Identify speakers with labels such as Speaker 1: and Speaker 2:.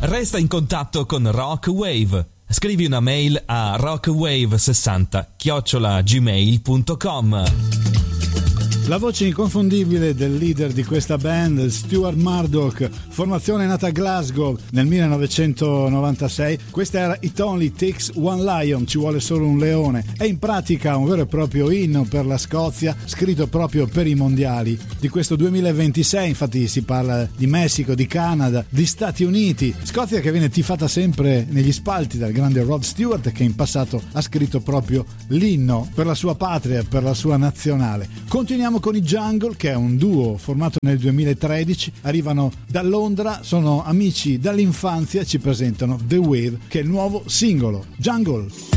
Speaker 1: Resta in contatto con Rock Wave. Scrivi una mail a rockwave60@gmail.com.
Speaker 2: La voce inconfondibile del leader di questa band, Stuart Murdoch, formazione nata a Glasgow nel 1996. Questa era It Only Takes One Lion, ci vuole solo un leone. È in pratica un vero e proprio inno per la Scozia, scritto proprio per i mondiali di questo 2026. Infatti si parla di Messico, di Canada, di Stati Uniti. Scozia che viene tifata sempre negli spalti dal grande Rod Stewart, che in passato ha scritto proprio l'inno per la sua patria, per la sua nazionale. Continuiamo con i Jungle, che è un duo formato nel 2013, arrivano da Londra, sono amici dall'infanzia, ci presentano The Wave, che è il nuovo singolo. Jungle.